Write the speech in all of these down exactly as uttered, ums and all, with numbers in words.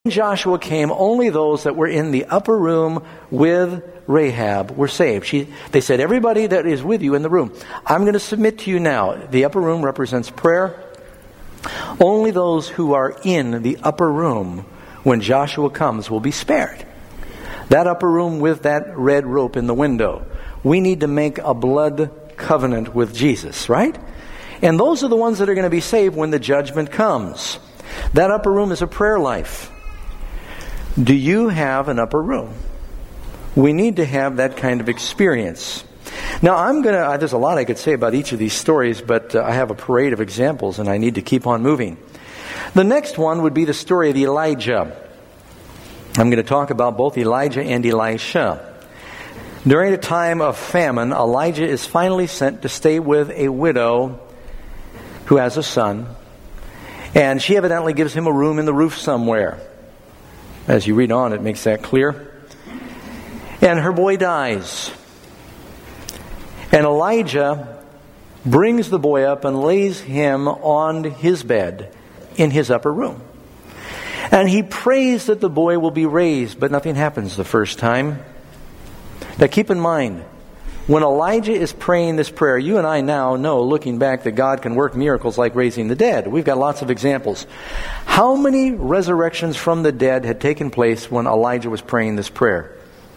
Joshua came, only those that were in the upper room with Rahab were saved. She, they said, everybody that is with you in the room, I'm going to submit to you now. The upper room represents prayer. Only those who are in the upper room when Joshua comes will be spared. That upper room with that red rope in the window. We need to make a blood covenant with Jesus, right? And those are the ones that are going to be saved when the judgment comes. That upper room is a prayer life. Do you have an upper room? We need to have that kind of experience. Now, I'm going to, there's a lot I could say about each of these stories, but uh, I have a parade of examples and I need to keep on moving. The next one would be the story of Elijah. I'm going to talk about both Elijah and Elisha. During a time of famine, Elijah is finally sent to stay with a widow who has a son, and she evidently gives him a room in the roof somewhere. As you read on, it makes that clear. And her boy dies. And Elijah brings the boy up and lays him on his bed in his upper room. And he prays that the boy will be raised, but nothing happens the first time. Now keep in mind, when Elijah is praying this prayer, you and I now know, looking back, that God can work miracles like raising the dead. We've got lots of examples. How many resurrections from the dead had taken place when Elijah was praying this prayer?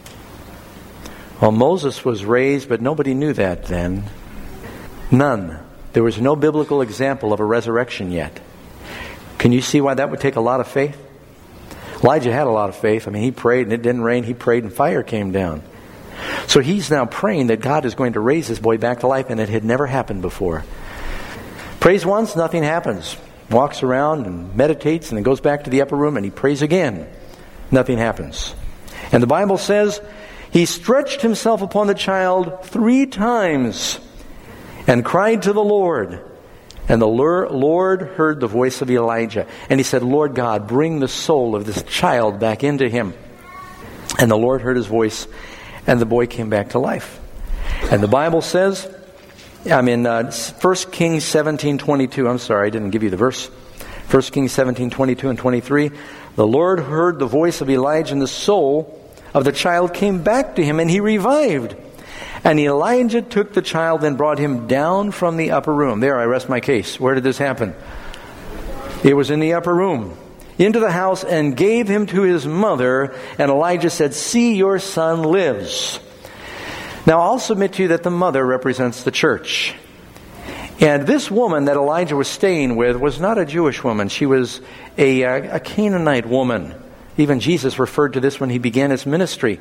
Well, Moses was raised, but nobody knew that then. None. There was no biblical example of a resurrection yet. Can you see why that would take a lot of faith? Elijah had a lot of faith. I mean, he prayed and it didn't rain. He prayed and fire came down. So he's now praying that God is going to raise this boy back to life, and it had never happened before. Prays once, nothing happens. Walks around and meditates and then goes back to the upper room and he prays again. Nothing happens. And the Bible says he stretched himself upon the child three times and cried to the Lord. And the Lord heard the voice of Elijah. And he said, Lord God, bring the soul of this child back into him. And the Lord heard his voice, and the boy came back to life. And the Bible says, I'm in uh, First Kings seventeen twenty-two. I'm sorry, I didn't give you the verse. First Kings seventeen twenty-two and twenty-three. The Lord heard the voice of Elijah, and the soul of the child came back to him, and he revived. And Elijah took the child and brought him down from the upper room. There, I rest my case. Where did this happen? It was in the upper room. Into the house and gave him to his mother. And Elijah said, see, your son lives. Now, I'll submit to you that the mother represents the church. And this woman that Elijah was staying with was not a Jewish woman. She was a, a Canaanite woman. Even Jesus referred to this when he began his ministry.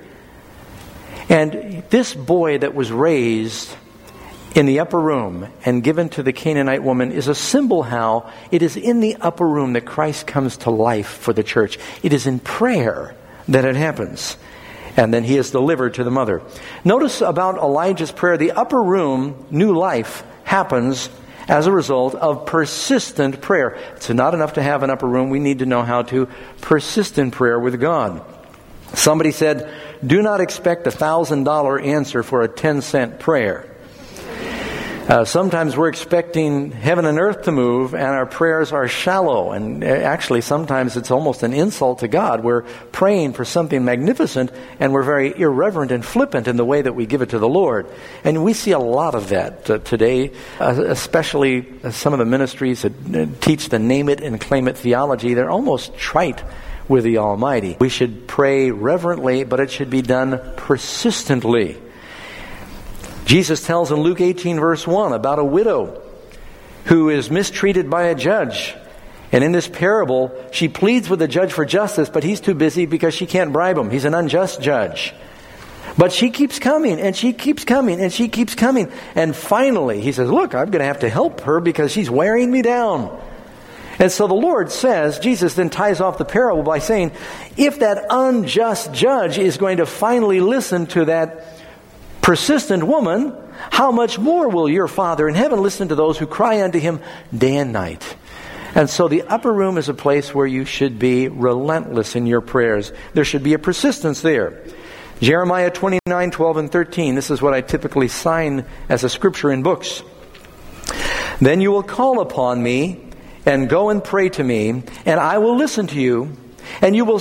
And this boy that was raised in the upper room and given to the Canaanite woman is a symbol how it is in the upper room that Christ comes to life for the church. It is in prayer that it happens. And then he is delivered to the mother. Notice about Elijah's prayer, the upper room, new life, happens as a result of persistent prayer. It's not enough to have an upper room. We need to know how to persist in prayer with God. Somebody said, do not expect a one thousand dollars answer for a ten cent prayer. Uh, sometimes we're expecting heaven and earth to move, and our prayers are shallow. And actually, sometimes it's almost an insult to God. We're praying for something magnificent, and we're very irreverent and flippant in the way that we give it to the Lord. And we see a lot of that uh, today, uh, especially uh, some of the ministries that uh, teach the name it and claim it theology. They're almost trite with the Almighty. We should pray reverently, but it should be done persistently. Jesus tells in Luke eighteen verse one about a widow who is mistreated by a judge. And in this parable, she pleads with the judge for justice, but he's too busy because she can't bribe him. He's an unjust judge. But she keeps coming, and she keeps coming, and she keeps coming. And finally, he says, look, I'm going to have to help her because she's wearing me down. And so the Lord says, Jesus then ties off the parable by saying, if that unjust judge is going to finally listen to that persistent woman, how much more will your Father in heaven listen to those who cry unto him day and night? And so the upper room is a place where you should be relentless in your prayers. There should be a persistence there. Jeremiah twenty-nine, twelve and thirteen. This is what I typically sign as a scripture in books. Then you will call upon me and go and pray to me, and I will listen to you, and you will